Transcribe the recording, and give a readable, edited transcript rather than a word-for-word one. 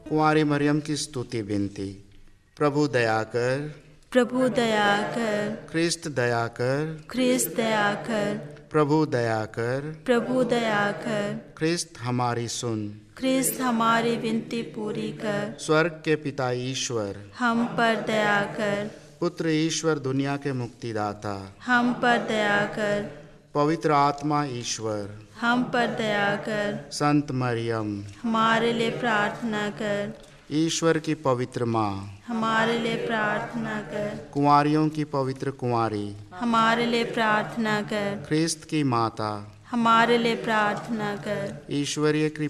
कुंवारी मरियम की स्तुति विनती। प्रभु दया कर, प्रभु दया कर, ख्रिस्त दया कर, ख्रिस्त दया कर, प्रभु दया कर, प्रभु दया कर, ख्रिस्त हमारी सुन। ख्रिस्त हमारी विनती पूरी कर, स्वर्ग के पिता ईश्वर, हम पर दया कर, पुत्र ईश्वर दुनिया के मुक्तिदाता, हम पर दया कर, पवित्र आत्मा ईश्वर, हम पर दया कर, संत मरियम, हमारे लिए प्रार्थना कर, ईश्वर की पवित्र माँ, हमारे लिए प्रार्थना कर, कुंवारियों की पवित्र कुंवारी, हमारे लिए प्रार्थना कर, ख्रिस्त की माता, हमारे लिए प्रार्थना कर, ईश्वरीय की